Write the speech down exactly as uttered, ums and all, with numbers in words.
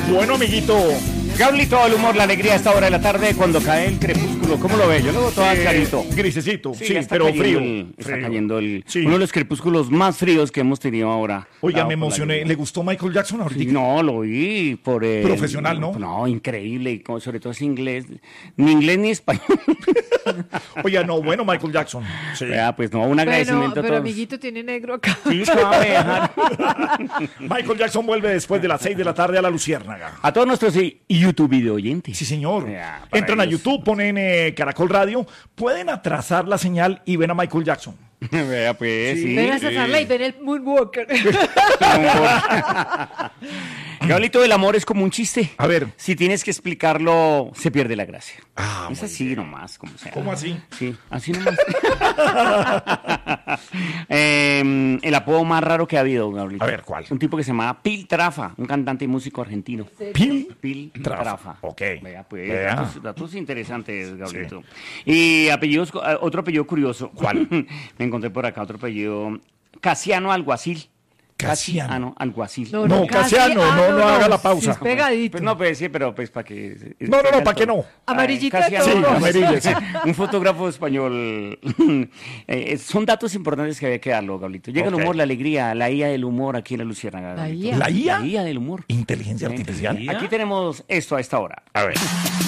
Bueno, amiguito. Gablito, el humor, la alegría a esta hora de la tarde cuando cae el crepúsculo. ¿Cómo lo ve? Yo lo veo todo Eh, clarito. Grisecito, sí, ya está pero cayendo frío. el- está frío. cayendo el, Sí. uno de los crepúsculos más fríos que hemos tenido ahora. Oiga, Dado me por la emocioné. lluvia. ¿Le gustó Michael Jackson ahorita? Sí, no, lo vi por... el- Profesional, ¿no? No, increíble, y como sobre todo es inglés, ni inglés ni español. Oiga, no, bueno, Michael Jackson. Sí. Vea, pues no, un Pero, agradecimiento a pero todos. amiguito tiene negro acá. Sí, suave, dejar. Michael Jackson vuelve después de las seis de la tarde a la Luciérnaga. A todos nuestros eh, YouTube video oyentes. Sí, señor. Ya, para Entran a ellos. YouTube, ponen eh, Caracol Radio, pueden atrasar la señal y ven a Michael Jackson. Vea, pues, sí. Ven a sacarla y ven el Moonwalker. Gablito, el amor es como un chiste. A ver. Si tienes que explicarlo, se pierde la gracia. Ah, es muy así nomás, como sea. ¿Cómo así? Sí, así nomás. Eh, el apodo más raro que ha habido, Gablito. A ver, ¿cuál? Un tipo que se llamaba Pil Trafa, un cantante y músico argentino. Pil Pil Trafa. Trafa. Ok. Vea, pues, Vea. Datos, datos interesantes, Gablito. Y apellidos, eh, otro apellido curioso. ¿Cuál? Me encontré por acá otro apellido. Casiano Alguacil. Casiano. Alguacil. No, Casiano, no, no haga la pausa. Sí, es pegadito. Pues no, pues sí, pero pues para que... No, no, no, ¿para qué no? Amarillita Ay, de Casiano, todos. Sí, amarilla, sí. Un fotógrafo español. Eh, son datos importantes que había que darlo, Gablito. Llega Ok. el humor, la alegría, la I A del humor aquí en la Luciérnaga. La Gablito. I A. ¿La I A? La I A del humor. Inteligencia Sí. artificial. Aquí tenemos esto a esta hora. A ver.